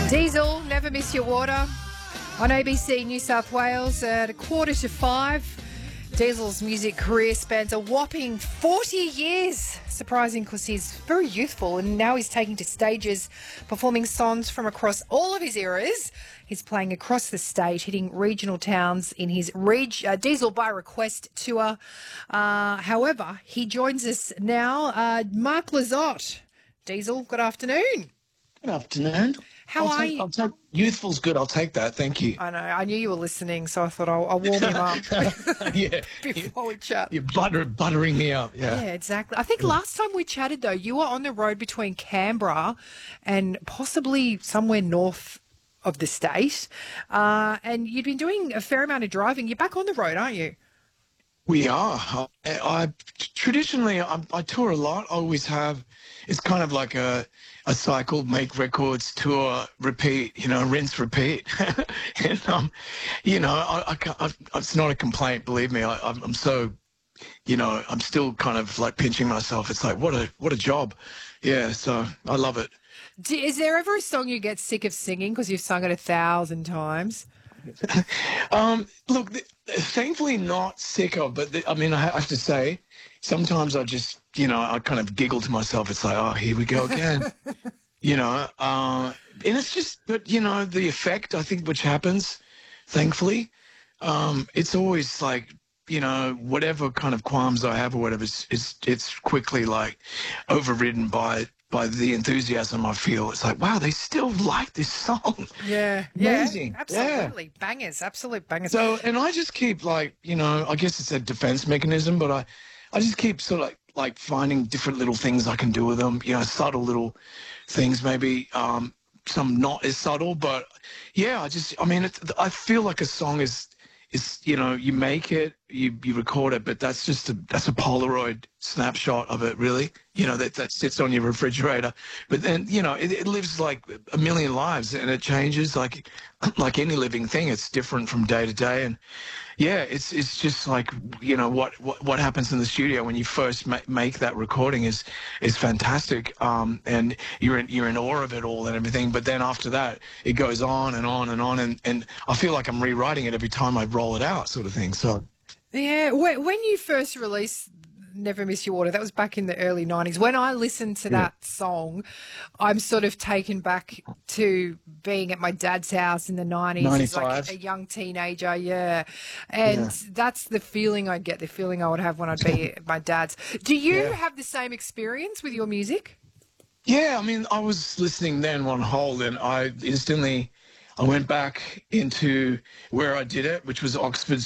Diesel, Never Miss Your Water on ABC New South Wales at 4:45. Diesel's music career spans a whopping 40 years. Surprising because he's very youthful and now he's taking to stages performing songs from across all of his eras. He's playing across the state, hitting regional towns in his Diesel by Request tour. However, he joins us now. Mark Lizotte. Diesel, good afternoon. Good afternoon. How are you? Youthful's good. I'll take that. Thank you. I know. I knew you were listening, so I thought I'll warm him up Yeah. before we chat. You're buttering me up. Yeah. Yeah, exactly. I think last time we chatted, though, you were on the road between Canberra and possibly somewhere north of the state, and you'd been doing a fair amount of driving. You're back on the road, aren't you? We are. I traditionally I tour a lot. I always have. It's kind of like a cycle: make records, tour, repeat. Rinse, repeat. And it's not a complaint. Believe me. I'm so. I'm still kind of like pinching myself. It's like what a job. Yeah. So I love it. Is there ever a song you get sick of singing because you've sung it 1,000 times? Look, thankfully not sick of, but I have to say, sometimes I just, I kind of giggle to myself. It's like, oh, here we go again, and it's just, but the effect, I think, which happens, thankfully, it's always like, whatever kind of qualms I have or whatever, it's quickly like overridden by the enthusiasm I feel. It's like, wow, they still like this song. Yeah. Amazing. Yeah, absolutely. Yeah. Bangers, absolute bangers. So, and I just keep like, I guess it's a defense mechanism, but I just keep sort of like finding different little things I can do with them, subtle little things, maybe some not as subtle, but yeah, I feel like a song is, you make it, you record it, but that's a Polaroid snapshot of it, really, that sits on your refrigerator. But then, it lives like a million lives, and it changes like any living thing. It's different from day to day. And yeah, it's just like, what happens in the studio when you first make that recording is fantastic. And you're in awe of it all and everything. But then after that, it goes on and on and on. And I feel like I'm rewriting it every time I roll it out, sort of thing. So. Yeah, when you first released Never Miss Your Water, that was back in the early 90s. When I listened to that song, I'm sort of taken back to being at my dad's house in the 90s 95. as like a young teenager, yeah. And that's the feeling I'd get, the feeling I would have when I'd be at my dad's. Do you have the same experience with your music? Yeah, I was listening then on hold, and I went back into where I did it, which was Oxford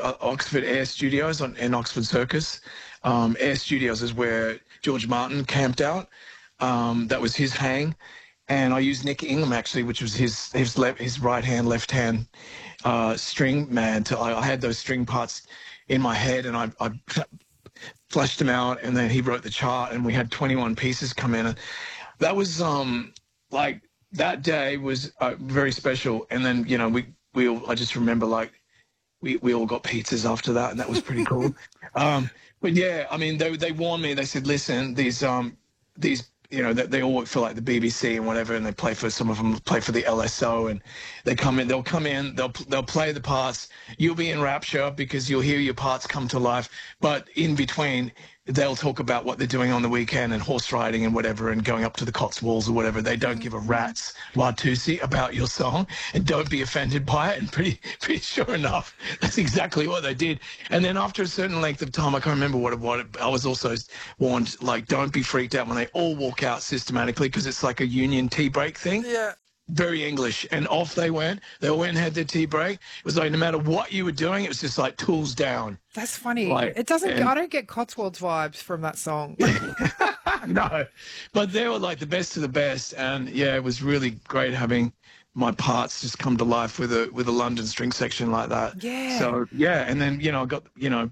Air Studios in Oxford Circus. Air Studios is where George Martin camped out. That was his hang, and I used Nick Ingham actually, which was his right hand, left hand string man. I had those string parts in my head, and I flashed them out, and then he wrote the chart, and we had 21 pieces come in. And that was that day was very special. And then, I just remember we all got pizzas after that, and that was pretty cool. But yeah, they warned me. They said, listen, these they all work for like the BBC and whatever, and they play for, some of them play for the LSO, and they'll come in, they'll play the parts. You'll be in rapture because you'll hear your parts come to life, but in between, they'll talk about what they're doing on the weekend and horse riding and whatever, and going up to the Cotswolds or whatever. They don't give a rat's Watusi about your song, and don't be offended by it. And pretty sure enough, that's exactly what they did. And then after a certain length of time, I can't remember what I was also warned, like, don't be freaked out when they all walk out systematically, because it's like a union tea break thing. Yeah. Very English, and off they went. They all went and had their tea break. It was like no matter what you were doing, it was just like tools down. That's funny. It doesn't. I don't get Cotswolds vibes from that song. No, but they were like the best of the best, and yeah, it was really great having my parts just come to life with a London string section like that. Yeah. So yeah, and then I got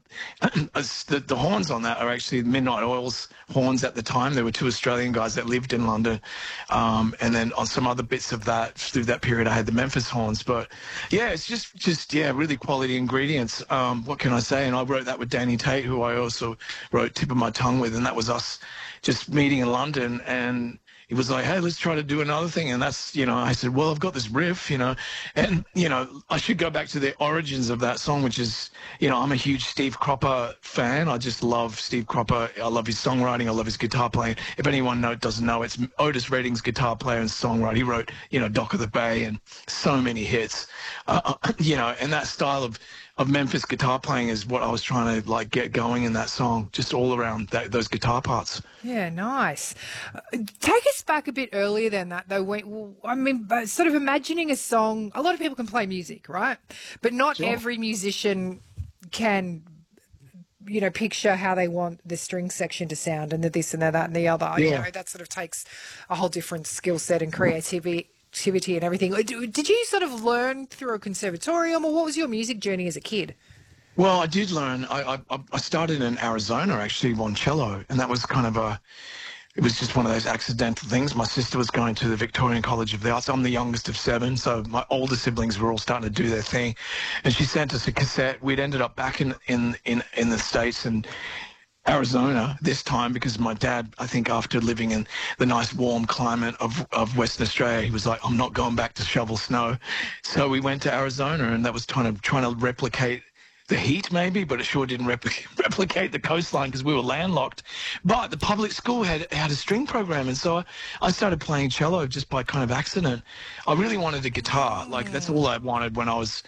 the horns on that are actually Midnight Oil's horns at the time. There were two Australian guys that lived in London, and then on some other bits of that through that period, I had the Memphis horns. But yeah, it's just really quality ingredients. What can I say? And I wrote that with Danny Tate, who I also wrote Tip of My Tongue with, and that was us just meeting in London and he was like, hey, let's try to do another thing. And that's, I said, well, I've got this riff, and, I should go back to the origins of that song, which is, I'm a huge Steve Cropper fan. I just love Steve Cropper. I love his songwriting. I love his guitar playing. If anyone doesn't know, it's Otis Redding's guitar player and songwriter. He wrote, Dock of the Bay and so many hits, and that style of Memphis guitar playing is what I was trying to like get going in that song, just all around those guitar parts. Yeah, nice. Take us back a bit earlier than that, though. Sort of imagining a song. A lot of people can play music, right? But not Sure. every musician can, picture how they want the string section to sound and the this and the that and the other. Yeah. That sort of takes a whole different skill set and creativity and everything. Did you sort of learn through a conservatorium, or what was your music journey as a kid? Well, I did learn. I started in Arizona actually on cello, and that was kind of it was just one of those accidental things. My sister was going to the Victorian College of the Arts. I'm the youngest of 7, so my older siblings were all starting to do their thing, and she sent us a cassette. We'd ended up back in the States and Arizona this time because my dad, I think after living in the nice warm climate of Western Australia, he was like, I'm not going back to shovel snow. So we went to Arizona, and that was kind of trying to replicate the heat maybe, but it sure didn't replicate the coastline because we were landlocked. But the public school had a string program, and so I started playing cello just by kind of accident. I really wanted a guitar. Like that's all I wanted when I was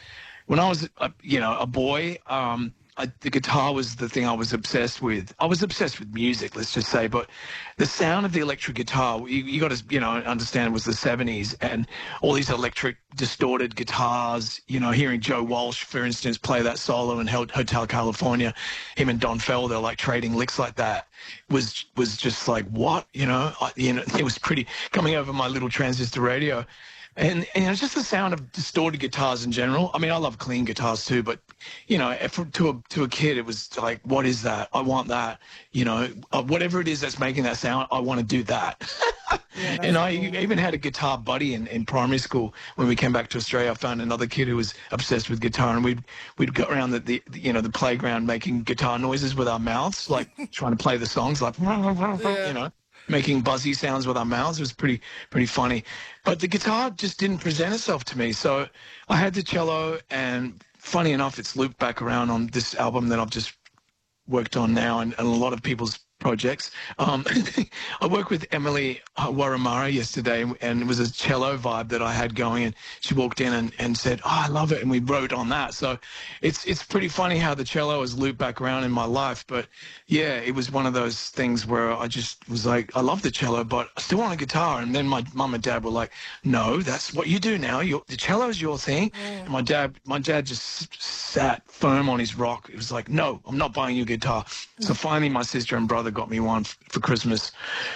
a boy. The guitar was the thing I was obsessed with. I was obsessed with music, let's just say, but the sound of the electric guitar, you got to, understand it was the 70s, and all these electric distorted guitars, hearing Joe Walsh, for instance, play that solo in Hotel California, him and Don Felder like trading licks like that was just like, what, it was pretty, coming over my little transistor radio. And it's just the sound of distorted guitars in general. I mean, I love clean guitars too, but to a kid, it was like, what is that? I want that. Whatever it is that's making that sound, I want to do that. Yeah, and I even had a guitar buddy in primary school. When we came back to Australia, I found another kid who was obsessed with guitar, and we'd go around the playground making guitar noises with our mouths, like trying to play the songs, like making buzzy sounds with our mouths. It was pretty funny. But the guitar just didn't present itself to me. So I had the cello, and funny enough, it's looped back around on this album that I've just worked on now, and a lot of people's projects. I worked with Emily Waramara yesterday, and it was a cello vibe that I had going, and she walked in and said, oh, I love it, and we wrote on that. So it's pretty funny how the cello has looped back around in my life. But yeah, it was one of those things where I just was like, I love the cello, but I still want a guitar. And then my mum and dad were like, no, that's what you do now. The cello is your thing. And my dad just sat firm on his rock. It was like, no, I'm not buying you a guitar. So finally my sister and brother got me one for Christmas.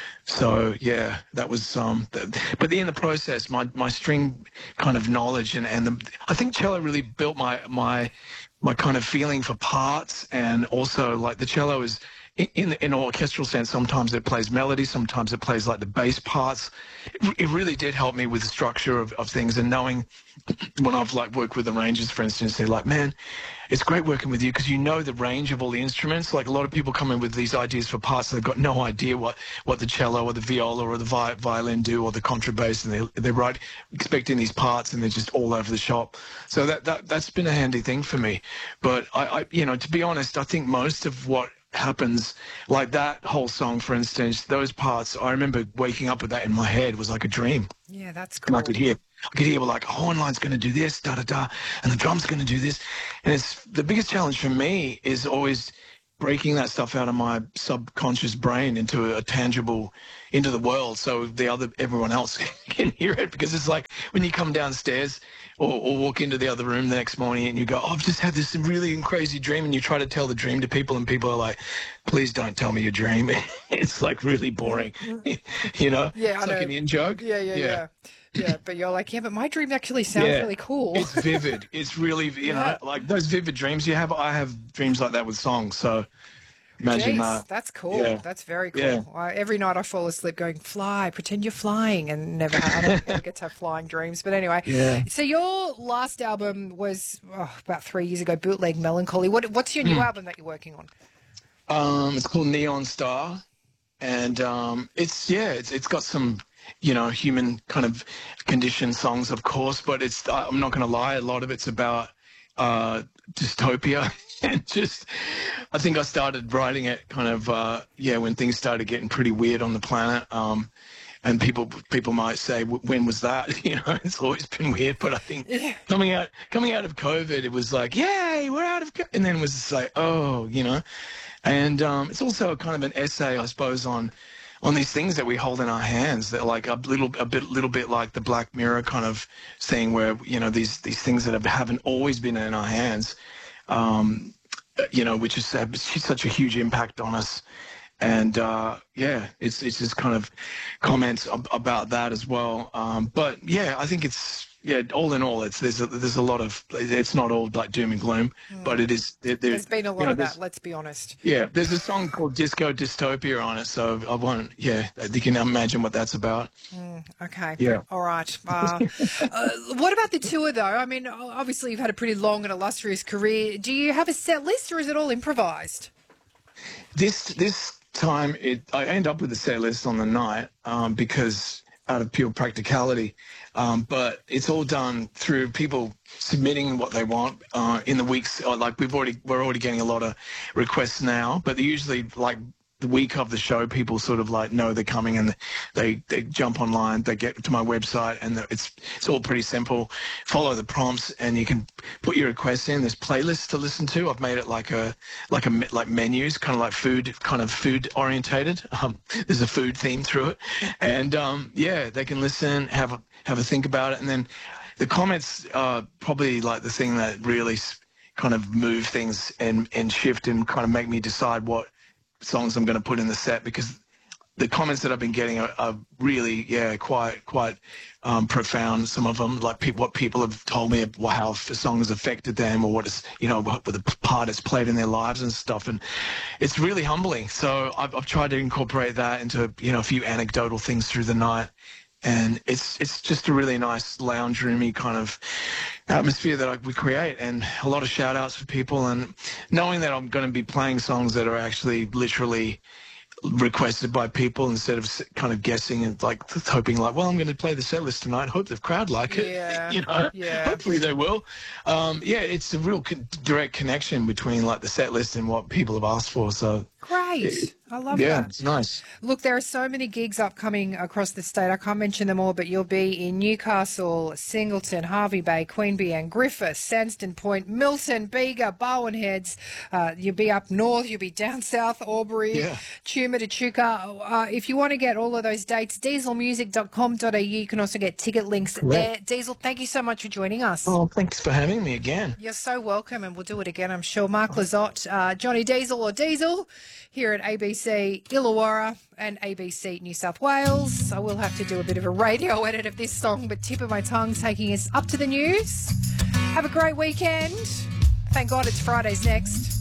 So yeah, that was but in the process, my string kind of knowledge and I think cello really built my kind of feeling for parts, and also like the cello is in an orchestral sense. Sometimes it plays melody, sometimes it plays like the bass parts. It really did help me with the structure of things, and knowing when I've like worked with arrangers, for instance, they're like, man, it's great working with you because you know the range of all the instruments. Like a lot of people come in with these ideas for parts, they've got no idea what the cello or the viola or the violin do, or the contrabass, and they're right expecting these parts, and they're just all over the shop. So that's been a handy thing for me. But I to be honest, I think most of what happens, like that whole song, for instance, those parts, I remember waking up with that in my head. It was like a dream. Yeah, that's cool. And I could hear like a horn line's going to do this, da da da, and the drum's going to do this. And it's the biggest challenge for me is always breaking that stuff out of my subconscious brain into a tangible, into the world, so everyone else can hear it. Because it's like when you come downstairs or walk into the other room the next morning and you go, oh, I've just had this really crazy dream, and you try to tell the dream to people, and people are like, please don't tell me your dream. It's like really boring, Yeah, it's like an in-joke. Yeah. Yeah, but you're like, yeah, but my dream actually sounds really cool. It's vivid. It's really, like those vivid dreams you have. I have dreams like that with songs. So imagine that. That's cool. Yeah. That's very cool. Yeah. Every night I fall asleep going, fly, pretend you're flying, and I don't ever get to have flying dreams. But anyway, so your last album was about 3 years ago, Bootleg Melancholy. What's your new album that you're working on? It's called Neon Star, and it's got some. human kind of condition songs, of course, but I'm not going to lie, a lot of it's about dystopia. And I think I started writing it kind of, when things started getting pretty weird on the planet. And people might say, when was that? It's always been weird. But I think coming out of COVID, it was like, yay, we're out of COVID. And then it was just like, oh, And it's also kind of an essay, I suppose, on these things that we hold in our hands. That like a little bit like the Black Mirror kind of thing, where these things that haven't always been in our hands, which has had such a huge impact on us. And it's just kind of comments about that as well. But yeah, I think all in all, there's a lot of, it's not all like doom and gloom, but it is. There's been a lot of that. Let's be honest. Yeah, there's a song called Disco Dystopia on it, so you can imagine what that's about. Okay. Yeah. All right. What about the tour, though? I mean, obviously you've had a pretty long and illustrious career. Do you have a set list, or is it all improvised? This time I end up with a set list on the night because out of pure practicality, but it's all done through people submitting what they want in the weeks. Like we're already getting a lot of requests now, but they're usually like the week of the show, people sort of like know they're coming, and they jump online, they get to my website, and it's all pretty simple. Follow the prompts, and you can put your requests in. There's playlists to listen to. I've made it like menus, kind of food orientated. There's a food theme through it, and they can listen, have a think about it, and then the comments are probably like the thing that really kind of move things and shift and kind of make me decide what songs I'm going to put in the set, because the comments that I've been getting are really, quite profound. Some of them, like what people have told me about how the song has affected them, or what the part it's played in their lives and stuff. And it's really humbling. So I've tried to incorporate that into, a few anecdotal things through the night. And it's just a really nice lounge roomy kind of atmosphere that we create, and a lot of shout outs for people, and knowing that I'm going to be playing songs that are actually literally requested by people, instead of kind of guessing and like hoping like, well, I'm going to play the set list tonight, hope the crowd like it. Hopefully they will. It's a real direct connection between like the set list and what people have asked for. So great. I love that. Yeah, it's nice. Look, there are so many gigs upcoming across the state. I can't mention them all, but you'll be in Newcastle, Singleton, Hervey Bay, Queanbeyan, Griffith, Sandston Point, Milton, Bega, Barwon Heads. You'll be up north. You'll be down south, Albury, Tuma, Echuca. If you want to get all of those dates, dieselmusic.com.au. You can also get ticket links there. Diesel, thank you so much for joining us. Oh, thanks for having me again. You're so welcome, and we'll do it again, I'm sure. Mark Lizotte, Johnny Diesel or Diesel, here at ABC Illawarra and ABC New South Wales. I will have to do a bit of a radio edit of this song, but tip of my tongue, taking us up to the news. Have a great weekend. Thank God it's Fridays next.